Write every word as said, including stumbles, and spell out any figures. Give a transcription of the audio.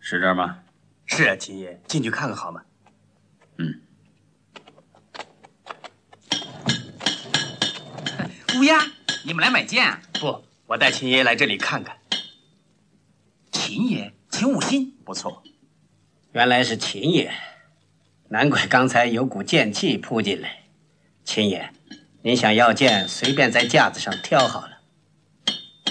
是这儿吗？ 是啊，秦爷，进去看看好吗？ 嗯。 乌鸦，你们来买剑啊？ 不，我带秦爷来这里看看。 秦爷，秦武新， 不错。 原来是秦爷，难怪刚才有股剑气扑进来。秦爷，您想要剑，随便在架子上挑好了。